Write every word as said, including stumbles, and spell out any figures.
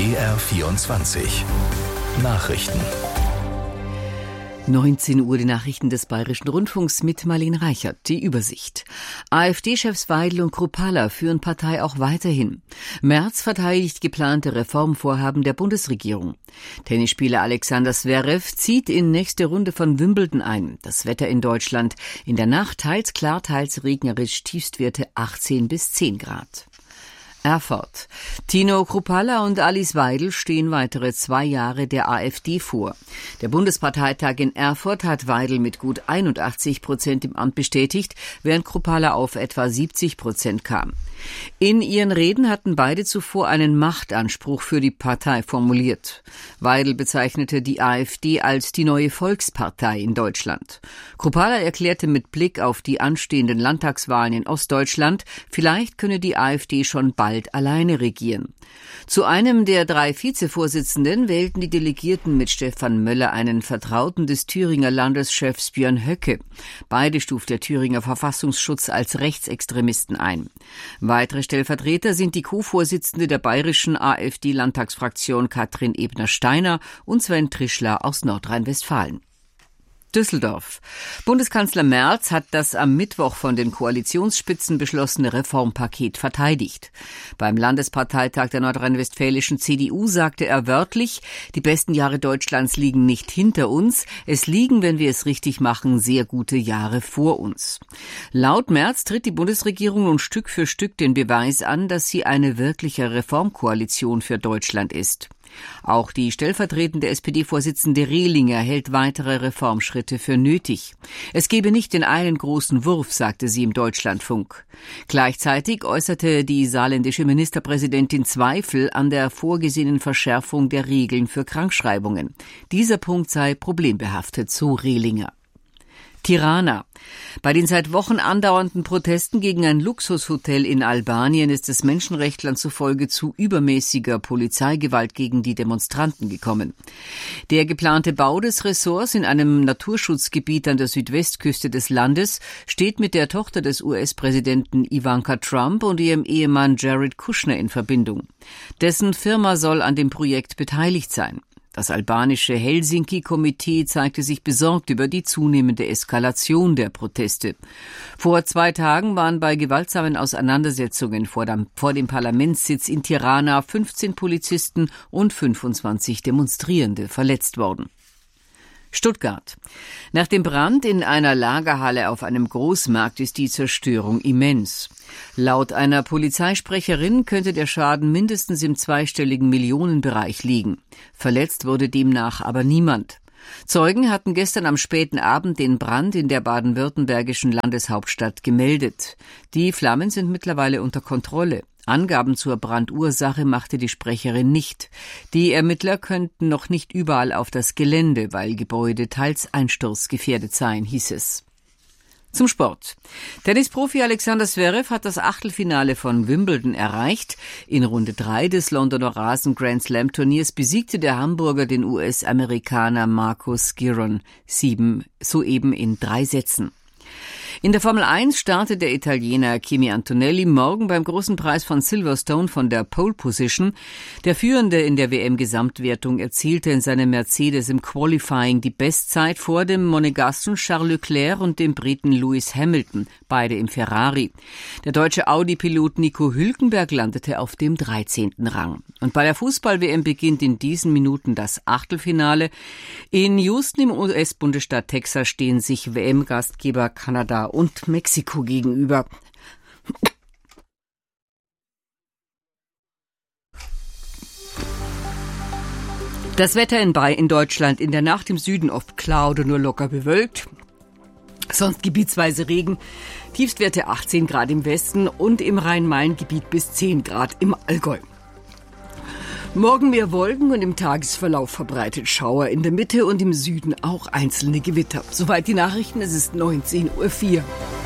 B R vierundzwanzig Nachrichten. neunzehn Uhr die Nachrichten des Bayerischen Rundfunks mit Marlene Reichert. Die Übersicht. AfD-Chefs Weidel und Kruppalla führen Partei auch weiterhin. Merz verteidigt geplante Reformvorhaben der Bundesregierung. Tennisspieler Alexander Zverev zieht in nächste Runde von Wimbledon ein. Das Wetter in Deutschland. In der Nacht teils klar, teils regnerisch, Tiefstwerte achtzehn bis zehn Grad. Erfurt. Tino Kruppalla und Alice Weidel stehen weitere zwei Jahre der AfD vor. Der Bundesparteitag in Erfurt hat Weidel mit gut einundachtzig Prozent im Amt bestätigt, während Kruppalla auf etwa siebzig Prozent kam. In ihren Reden hatten beide zuvor einen Machtanspruch für die Partei formuliert. Weidel bezeichnete die AfD als die neue Volkspartei in Deutschland. Kruppalla erklärte mit Blick auf die anstehenden Landtagswahlen in Ostdeutschland, vielleicht könne die AfD schon bald alleine regieren. Zu einem der drei Vizevorsitzenden wählten die Delegierten mit Stefan Möller einen Vertrauten des Thüringer Landeschefs Björn Höcke. Beide stuft der Thüringer Verfassungsschutz als Rechtsextremisten ein. Weitere Stellvertreter sind die Co-Vorsitzende der bayerischen AfD-Landtagsfraktion Katrin Ebner-Steiner und Sven Trischler aus Nordrhein-Westfalen. Düsseldorf. Bundeskanzler Merz hat das am Mittwoch von den Koalitionsspitzen beschlossene Reformpaket verteidigt. Beim Landesparteitag der nordrhein-westfälischen C D U sagte er wörtlich, die besten Jahre Deutschlands liegen nicht hinter uns, es liegen, wenn wir es richtig machen, sehr gute Jahre vor uns. Laut Merz tritt die Bundesregierung nun Stück für Stück den Beweis an, dass sie eine wirkliche Reformkoalition für Deutschland ist. Auch die stellvertretende S P D-Vorsitzende Rehlinger hält weitere Reformschritte für nötig. Es gebe nicht den einen großen Wurf, sagte sie im Deutschlandfunk. Gleichzeitig äußerte die saarländische Ministerpräsidentin Zweifel an der vorgesehenen Verschärfung der Regeln für Krankschreibungen. Dieser Punkt sei problembehaftet, so Rehlinger. Tirana. Bei den seit Wochen andauernden Protesten gegen ein Luxushotel in Albanien ist es Menschenrechtlern zufolge zu übermäßiger Polizeigewalt gegen die Demonstranten gekommen. Der geplante Bau des Ressorts in einem Naturschutzgebiet an der Südwestküste des Landes steht mit der Tochter des U S-Präsidenten Ivanka Trump und ihrem Ehemann Jared Kushner in Verbindung. Dessen Firma soll an dem Projekt beteiligt sein. Das albanische Helsinki-Komitee zeigte sich besorgt über die zunehmende Eskalation der Proteste. Vor zwei Tagen waren bei gewaltsamen Auseinandersetzungen vor dem, vor dem Parlamentssitz in Tirana fünfzehn Polizisten und fünfundzwanzig Demonstrierende verletzt worden. Stuttgart. Nach dem Brand in einer Lagerhalle auf einem Großmarkt ist die Zerstörung immens. Laut einer Polizeisprecherin könnte der Schaden mindestens im zweistelligen Millionenbereich liegen. Verletzt wurde demnach aber niemand. Zeugen hatten gestern am späten Abend den Brand in der baden-württembergischen Landeshauptstadt gemeldet. Die Flammen sind mittlerweile unter Kontrolle. Angaben zur Brandursache machte die Sprecherin nicht. Die Ermittler könnten noch nicht überall auf das Gelände, weil Gebäude teils einsturzgefährdet seien, hieß es. Zum Sport. Tennisprofi Alexander Zverev hat das Achtelfinale von Wimbledon erreicht. In Runde drei des Londoner Rasen-Grand-Slam-Turniers besiegte der Hamburger den U S-Amerikaner Marcus Giron sieben soeben in drei Sätzen. In der Formel eins startet der Italiener Kimi Antonelli morgen beim großen Preis von Silverstone von der Pole Position. Der Führende in der W M-Gesamtwertung erzielte in seinem Mercedes im Qualifying die Bestzeit vor dem Monegassen Charles Leclerc und dem Briten Lewis Hamilton, beide im Ferrari. Der deutsche Audi-Pilot Nico Hülkenberg landete auf dem dreizehnten Rang. Und bei der Fußball-W M beginnt in diesen Minuten das Achtelfinale. In Houston im U S-Bundesstaat Texas stehen sich W M-Gastgeber Kanada und Mexiko gegenüber. Das Wetter in, in Deutschland in der Nacht im Süden oft klar oder nur locker bewölkt. Sonst gebietsweise Regen. Tiefstwerte achtzehn Grad im Westen und im Rhein-Main-Gebiet bis zehn Grad im Allgäu. Morgen mehr Wolken und im Tagesverlauf verbreitet Schauer in der Mitte und im Süden auch einzelne Gewitter. Soweit die Nachrichten, es ist neunzehn Uhr vier.